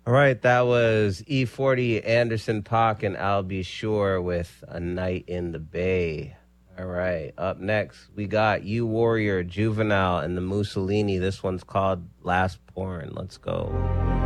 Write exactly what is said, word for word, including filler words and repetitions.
All right, that was E forty, Anderson .Paak, and I'll Be Sure with A Night in the Bay. All right, up next, we got You Warrior, Juvenile, and the Mussolini. This one's called Last Porn. Let's go.